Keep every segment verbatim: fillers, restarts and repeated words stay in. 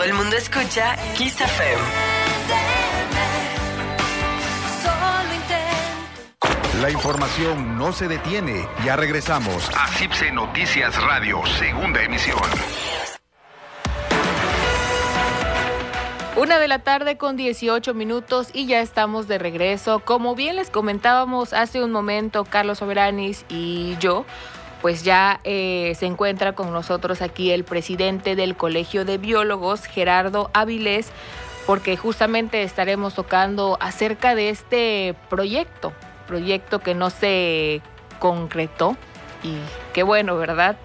Todo el mundo escucha Kiss F M. La información no se detiene. Ya regresamos a CIPSE Noticias Radio, segunda emisión. Una de la tarde con dieciocho minutos y ya estamos de regreso. Como bien les comentábamos hace un momento, Carlos Soberanis y yo, pues ya eh, se encuentra con nosotros aquí el presidente del Colegio de Biólogos, Gerardo Avilés, porque justamente estaremos tocando acerca de este proyecto, proyecto que no se concretó. Y qué bueno, ¿verdad?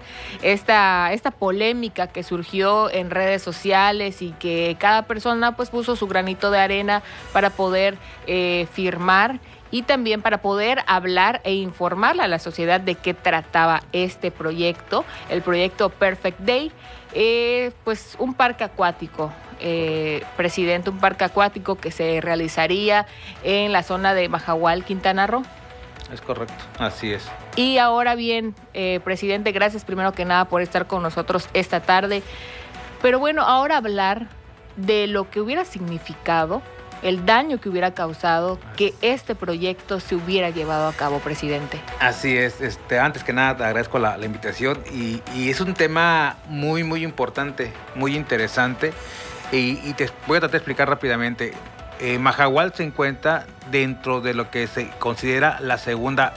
Esta, esta polémica que surgió en redes sociales y que cada persona pues puso su granito de arena para poder eh, firmar y también para poder hablar e informarle a la sociedad de qué trataba este proyecto, el proyecto Perfect Day, eh, pues un parque acuático. Eh, presidente, un parque acuático que se realizaría en la zona de Majahual, Quintana Roo. Es correcto, así es. Y ahora bien, eh, presidente, gracias primero que nada por estar con nosotros esta tarde. Pero bueno, ahora hablar de lo que hubiera significado, el daño que hubiera causado que este proyecto se hubiera llevado a cabo, presidente. Así es, este, antes que nada te agradezco la, la invitación y, y es un tema muy, muy importante, muy interesante y, y te voy a tratar de explicar rápidamente. Eh, Majahual se encuentra dentro de lo que se considera la segunda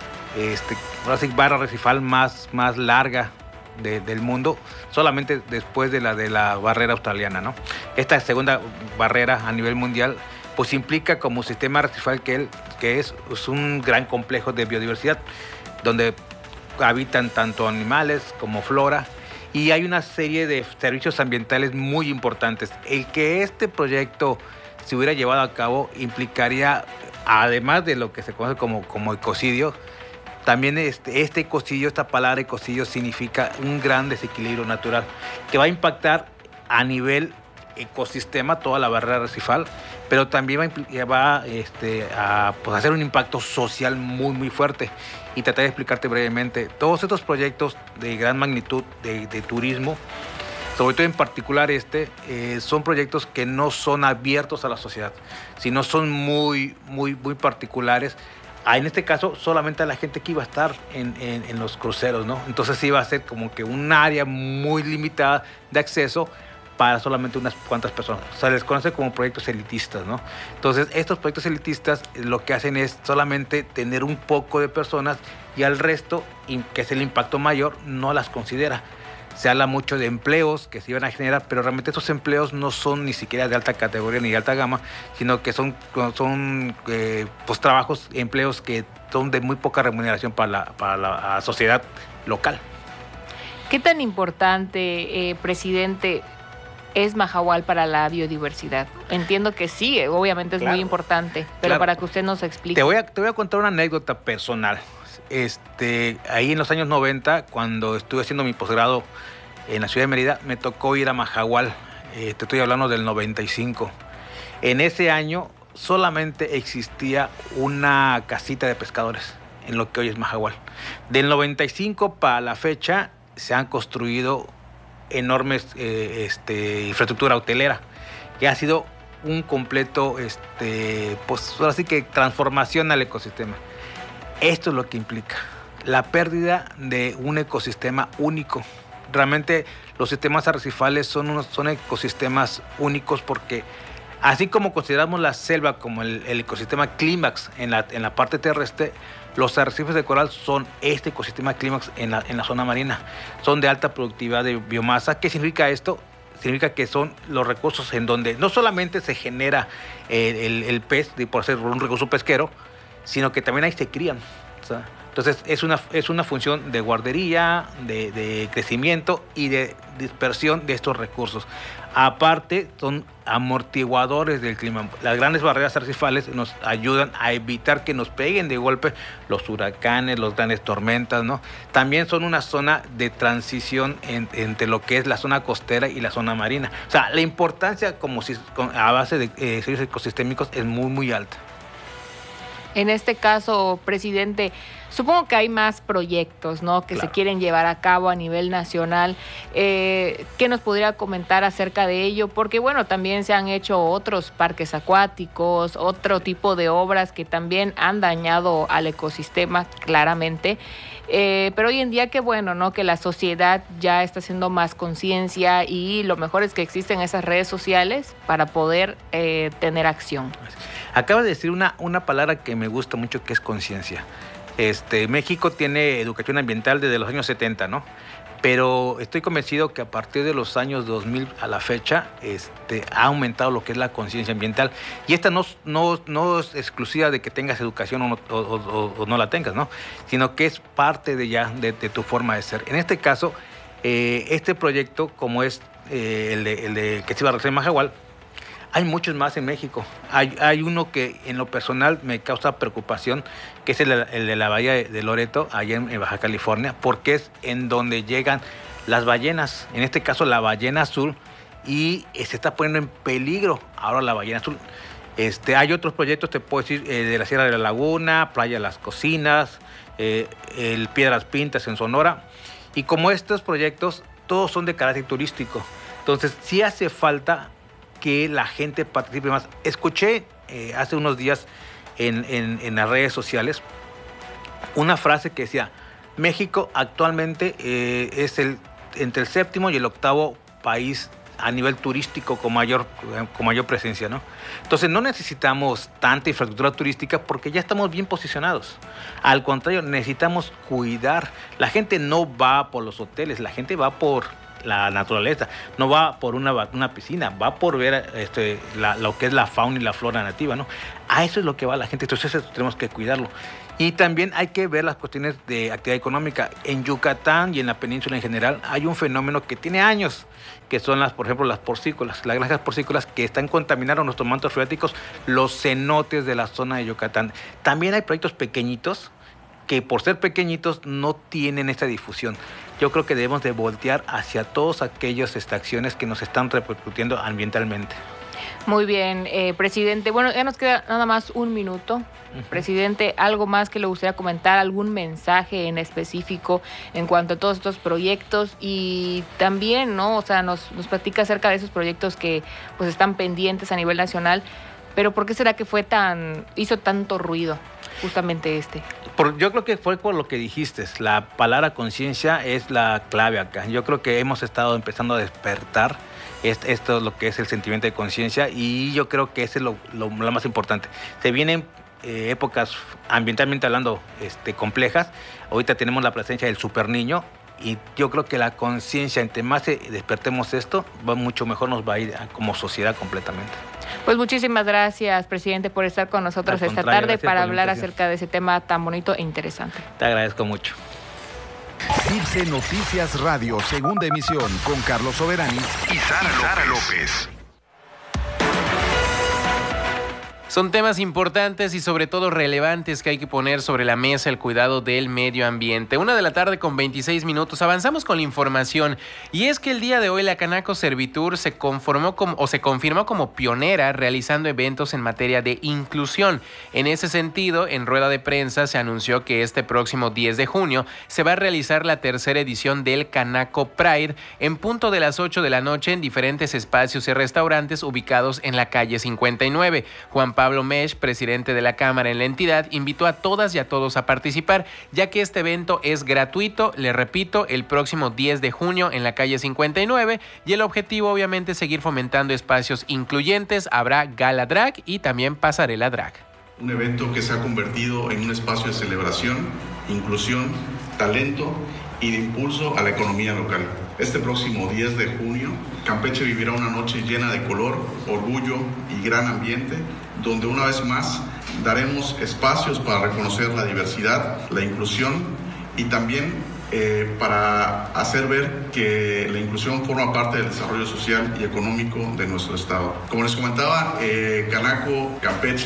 este, barra arrecifal más, más larga de, del mundo, solamente después de la de la barrera australiana, ¿no? Esta segunda barrera a nivel mundial pues implica como sistema arrecifal que, él, que es, es un gran complejo de biodiversidad donde habitan tanto animales como flora y hay una serie de servicios ambientales muy importantes. El que este proyecto se hubiera llevado a cabo implicaría, además de lo que se conoce como, como ecocidio, también este, este ecocidio, esta palabra ecocidio significa un gran desequilibrio natural que va a impactar a nivel ecosistema toda la barrera arrecifal, pero también va, a, va este, a pues, hacer un impacto social muy muy fuerte. Y trataré de explicarte brevemente. Todos estos proyectos de gran magnitud de, de turismo, sobre todo en particular este, eh, son proyectos que no son abiertos a la sociedad, sino son muy, muy, muy particulares. Ah, en este caso, solamente a la gente que iba a estar en, en, en los cruceros, ¿no? Entonces iba a ser como que un área muy limitada de acceso para solamente unas cuantas personas. O sea, les conoce como proyectos elitistas, ¿no? Entonces, estos proyectos elitistas lo que hacen es solamente tener un poco de personas y al resto, que es el impacto mayor, no las considera. Se habla mucho de empleos que se iban a generar, pero realmente estos empleos no son ni siquiera de alta categoría ni de alta gama, sino que son, son eh, pues, trabajos, empleos que son de muy poca remuneración para la, para la sociedad local. ¿Qué tan importante, eh, presidente, es Majahual para la biodiversidad? Entiendo que sí, obviamente es claro, muy importante, pero claro, para que usted nos explique. Te voy a, te voy a contar una anécdota personal. Este, ahí en los años noventa, cuando estuve haciendo mi posgrado en la ciudad de Mérida, me tocó ir a Majahual. Eh, te estoy hablando del noventa y cinco. En ese año solamente existía una casita de pescadores en lo que hoy es Majahual. Del noventa y cinco para la fecha se han construido enormes eh, este, infraestructura hotelera, que ha sido un completo, este, pues ahora sí que transformación al ecosistema. Esto es lo que implica la pérdida de un ecosistema único. Realmente los sistemas arrecifales son, unos, son ecosistemas únicos porque así como consideramos la selva como el, el ecosistema clímax en la, en la parte terrestre, los arrecifes de coral son este ecosistema clímax en la, en la zona marina. Son de alta productividad de biomasa. ¿Qué significa esto? Significa que son los recursos en donde no solamente se genera el, el, el pez, por ser un recurso pesquero, sino que también ahí se crían. O sea, entonces es una, es una función de guardería, de, de crecimiento y de dispersión de estos recursos. Aparte, son amortiguadores del clima. Las grandes barreras arrecifales nos ayudan a evitar que nos peguen de golpe los huracanes, las grandes tormentas, ¿no? También son una zona de transición en, entre lo que es la zona costera y la zona marina. O sea, la importancia como si, a base de eh, servicios ecosistémicos es muy, muy alta. En este caso, presidente, supongo que hay más proyectos, ¿no?, que claro. se quieren llevar a cabo a nivel nacional. Eh, ¿Qué nos podría comentar acerca de ello? Porque, bueno, también se han hecho otros parques acuáticos, otro tipo de obras que también han dañado al ecosistema, claramente. Eh, pero hoy en día, qué bueno, ¿no?, que la sociedad ya está haciendo más conciencia y lo mejor es que existen esas redes sociales para poder eh, tener acción. Acaba de decir una, una palabra que me gusta mucho, que es conciencia. Este, México tiene educación ambiental desde los años setenta, ¿no? Pero estoy convencido que a partir de los años dos mil a la fecha este, ha aumentado lo que es la conciencia ambiental. Y esta no, no, no es exclusiva de que tengas educación o no, o, o, o no la tengas, ¿no?, sino que es parte de ya de, de tu forma de ser. En este caso, eh, este proyecto, como es eh, el, de, el de que se iba a realizar en Mahahual, hay muchos más en México. Hay, hay uno que en lo personal me causa preocupación, que es el, el de la bahía de Loreto, allá en, en Baja California, porque es en donde llegan las ballenas, en este caso la ballena azul, y se está poniendo en peligro ahora la ballena azul. Este, hay otros proyectos, te puedo decir, eh, de la Sierra de la Laguna, Playa Las Cocinas, eh, el Piedras Pintas en Sonora, y como estos proyectos, todos son de carácter turístico. Entonces, sí hace falta que la gente participe más. Escuché eh, hace unos días en, en, en las redes sociales una frase que decía: México actualmente eh, es el entre el séptimo y el octavo país a nivel turístico con mayor, con mayor presencia, ¿no? Entonces no necesitamos tanta infraestructura turística porque ya estamos bien posicionados. Al contrario, necesitamos cuidar. La gente no va por los hoteles, la gente va por la naturaleza, no va por una, una piscina, va por ver este, la, lo que es la fauna y la flora nativa, ¿no? A eso es lo que va la gente, entonces eso tenemos que cuidarlo. Y también hay que ver las cuestiones de actividad económica. En Yucatán y en la península en general hay un fenómeno que tiene años, que son las, por ejemplo, las porcícolas, las granjas porcícolas que están contaminando nuestros mantos freáticos, los cenotes de la zona de Yucatán. También hay proyectos pequeñitos que por ser pequeñitos no tienen esta difusión. Yo creo que debemos de voltear hacia todas aquellas acciones que nos están repercutiendo ambientalmente. Muy bien, eh, presidente. Bueno, ya nos queda nada más un minuto. Uh-huh. Presidente, ¿algo más que le gustaría comentar? ¿Algún mensaje en específico en cuanto a todos estos proyectos? Y también, ¿no? O sea, nos, nos platica acerca de esos proyectos que pues están pendientes a nivel nacional. Pero ¿por qué será que fue tan, hizo tanto ruido justamente este? Por, yo creo que fue por lo que dijiste, la palabra conciencia es la clave acá. Yo creo que hemos estado empezando a despertar esto, esto es lo que es el sentimiento de conciencia, y yo creo que ese es lo, lo, lo más importante. Se vienen eh, épocas ambientalmente hablando este, complejas. Ahorita tenemos la presencia del super niño, y yo creo que la conciencia, entre más despertemos esto, va mucho mejor, nos va a ir como sociedad completamente. Pues muchísimas gracias, presidente, por estar con nosotros esta tarde para hablar acerca de ese tema tan bonito e interesante. Te agradezco mucho. CIPSE Noticias Radio, segunda emisión, con Carlos Soberanis y Sara, Sara López. Son temas importantes y sobre todo relevantes que hay que poner sobre la mesa, el cuidado del medio ambiente. Una de la tarde con veintiséis minutos. Avanzamos con la información, y es que el día de hoy la Canaco Servitur se conformó como, o se confirmó como pionera realizando eventos en materia de inclusión. En ese sentido, en rueda de prensa se anunció que este próximo diez de junio se va a realizar la tercera edición del Canaco Pride en punto de las ocho de la noche en diferentes espacios y restaurantes ubicados en la calle cincuenta y nueve. Juan Pablo Pablo Mesh, presidente de la Cámara en la entidad, invitó a todas y a todos a participar, ya que este evento es gratuito, le repito, el próximo diez de junio en la calle cincuenta y nueve, y el objetivo obviamente es seguir fomentando espacios incluyentes. Habrá gala drag y también pasarela drag. Un evento que se ha convertido en un espacio de celebración, inclusión, talento y de impulso a la economía local. Este próximo diez de junio, Campeche vivirá una noche llena de color, orgullo y gran ambiente, donde una vez más daremos espacios para reconocer la diversidad, la inclusión y también eh, para hacer ver que la inclusión forma parte del desarrollo social y económico de nuestro estado. Como les comentaba, eh, Canaco Campeche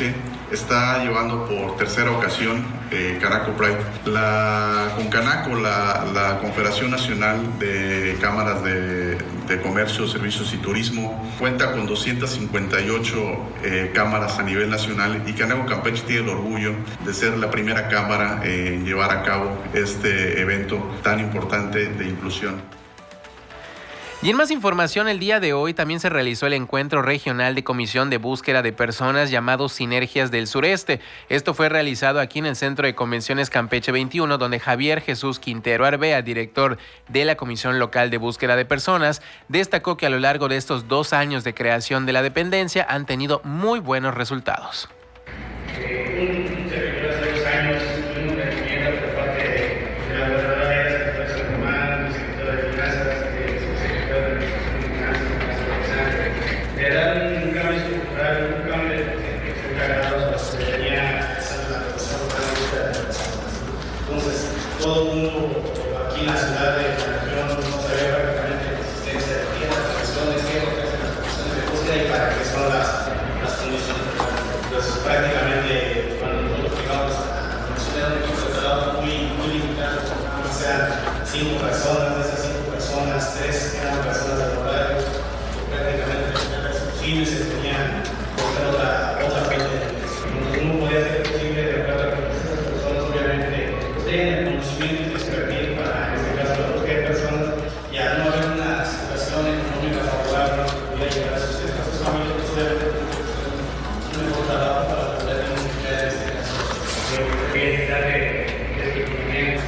está llevando por tercera ocasión eh, Canaco Pride. La, con Canaco, la, la Confederación Nacional de Cámaras de, de Comercio, Servicios y Turismo, cuenta con doscientas cincuenta y ocho eh, cámaras a nivel nacional, y Canaco Campeche tiene el orgullo de ser la primera cámara en llevar a cabo este evento tan importante de inclusión. Y en más información, el día de hoy también se realizó el encuentro regional de Comisión de Búsqueda de Personas llamado Sinergias del Sureste. Esto fue realizado aquí en el Centro de Convenciones Campeche veintiuno, donde Javier Jesús Quintero Arbea, director de la Comisión Local de Búsqueda de Personas, destacó que a lo largo de estos dos años de creación de la dependencia han tenido muy buenos resultados. Eh, un servidor hace dos años tuvimos un requerimiento por parte de la gobernadora de la Secretaría Normal, el secretario de Finanzas, el subsecretario de Finanzas, de dar un cambio estructural, un cambio de que se encargado a la ciudadanía, a la persona local de búsqueda de personas. Entonces, todo el mundo aquí en la ciudad de la región no sabe prácticamente la existencia de qué las personas, qué es lo que hacen las personas de búsqueda y para qué son las, las condiciones. Entonces, prácticamente, cuando nosotros llegamos a la comisión de un equipo de trabajo muy, muy limitado, como sean cinco personas, de esas cinco personas, tres eran personas de horario, prácticamente era posible, se tenían buscar otra, otra fuente de ingreso. Entonces, no podía ser posible de acuerdo a que estas personas, obviamente, tengan el conocimiento y el expertise para, en este caso, la búsqueda de personas, y al no haber una situación económica favorable, pudiera llegar a sus, a sus familias, pues obviamente, un mejor trabajo para poder identificar este caso. Yo quería darle este documento,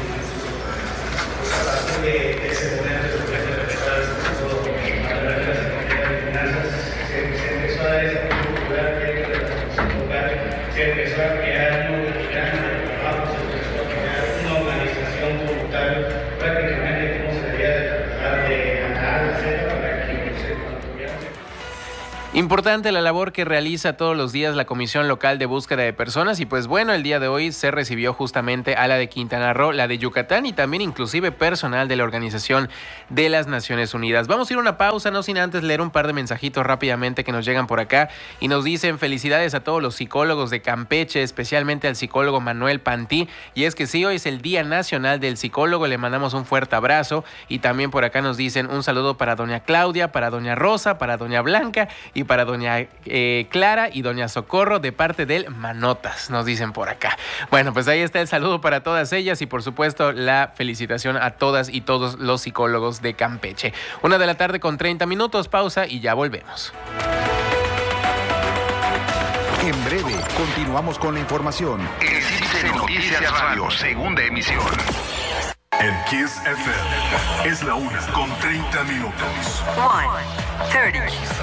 a partir de ese momento, se puede realizar todo a través de la Secretaría de Finanzas, se, se empezó a dar esa cultura dentro de la Comisión Local, se empezó a crear un organigrama de trabajo, se empezó a crear una organización como tal, prácticamente cómo se debía de tratar de ganar la cena para que no se mantuvieran. Importante la labor que realiza todos los días la Comisión Local de Búsqueda de Personas, y pues bueno, el día de hoy se recibió justamente a la de Quintana Roo, la de Yucatán y también inclusive personal de la Organización de las Naciones Unidas. Vamos a ir a una pausa, no sin antes leer un par de mensajitos rápidamente que nos llegan por acá y nos dicen: felicidades a todos los psicólogos de Campeche, especialmente al psicólogo Manuel Pantí, y es que sí, hoy es el Día Nacional del Psicólogo, le mandamos un fuerte abrazo. Y también por acá nos dicen un saludo para doña Claudia, para doña Rosa, para doña Blanca y para doña eh, Clara y doña Socorro de parte del Manotas, nos dicen por acá. Bueno, pues ahí está el saludo para todas ellas y por supuesto la felicitación a todas y todos los psicólogos de Campeche. Una de la tarde con treinta minutos, pausa y ya volvemos. En breve, continuamos con la información. En Cipse Noticias Radio, segunda emisión. En Kiss F M es la una con treinta minutos. one thirty.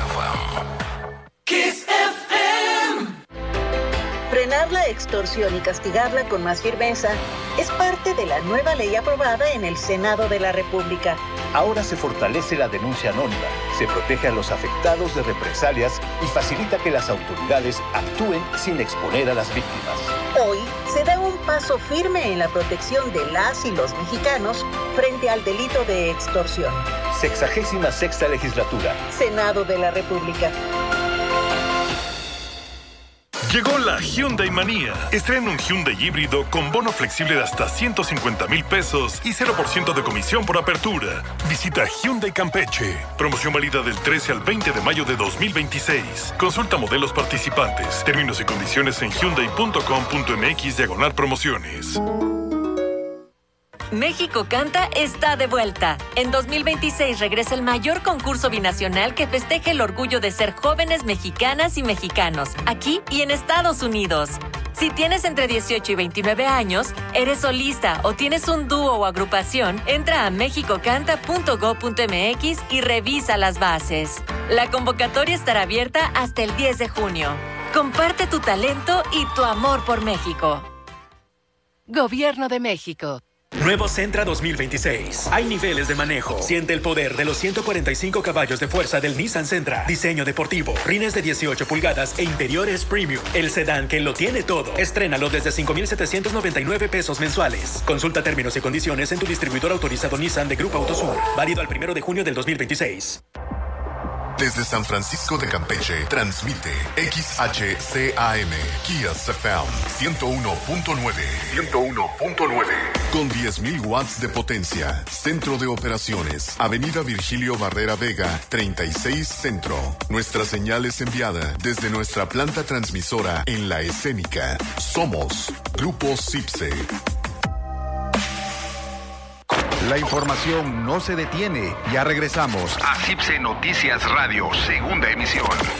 Kiss F M. Frenar la extorsión y castigarla con más firmeza es parte de la nueva ley aprobada en el Senado de la República. Ahora se fortalece la denuncia anónima, se protege a los afectados de represalias y facilita que las autoridades actúen sin exponer a las víctimas. Hoy se da un paso firme en la protección de las y los mexicanos frente al delito de extorsión. Sexagésima sexta legislatura. Senado de la República. Llegó la Hyundai Manía. Estrena un Hyundai híbrido con bono flexible de hasta ciento cincuenta mil pesos y cero por ciento de comisión por apertura. Visita Hyundai Campeche. Promoción válida del trece al veinte de mayo de dos mil veintiséis. Consulta modelos participantes. Términos y condiciones en hyundai punto com punto m x diagonal promociones. México Canta está de vuelta. En dos mil veintiséis regresa el mayor concurso binacional que festeja el orgullo de ser jóvenes mexicanas y mexicanos, aquí y en Estados Unidos. Si tienes entre dieciocho y veintinueve años, eres solista o tienes un dúo o agrupación, entra a mexico canta punto gob punto m x y revisa las bases. La convocatoria estará abierta hasta el diez de junio. Comparte tu talento y tu amor por México. Gobierno de México. Nuevo Sentra dos mil veintiséis. Hay niveles de manejo. Siente el poder de los ciento cuarenta y cinco caballos de fuerza del Nissan Sentra. Diseño deportivo, rines de dieciocho pulgadas e interiores premium. El sedán que lo tiene todo. Estrénalo desde cinco mil setecientos noventa y nueve pesos mensuales. Consulta términos y condiciones en tu distribuidor autorizado Nissan de Grupo Autosur. Válido al primero de junio del dos mil veintiséis. Desde San Francisco de Campeche, transmite X H C A M, Kias F M, ciento uno punto nueve. ciento uno punto nueve. Con diez mil watts de potencia. Centro de operaciones. Avenida Virgilio Barrera Vega, treinta y seis Centro. Nuestra señal es enviada desde nuestra planta transmisora en La Escénica. Somos Grupo CIPSE. La información no se detiene. Ya regresamos a CIPSE Noticias Radio, segunda emisión.